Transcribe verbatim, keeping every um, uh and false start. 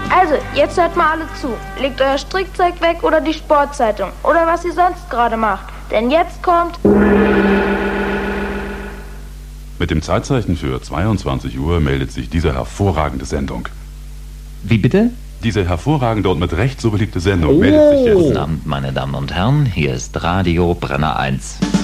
Also, jetzt hört mal alle zu. Legt euer Strickzeug weg oder die Sportzeitung oder was ihr sonst gerade macht. Denn jetzt kommt... Mit dem Zeitzeichen für zweiundzwanzig Uhr meldet sich diese hervorragende Sendung. Wie bitte? Diese hervorragende und mit Recht so beliebte Sendung Oh. meldet sich jetzt. Guten Abend, meine Damen und Herren. Hier ist Radio Brenner eins.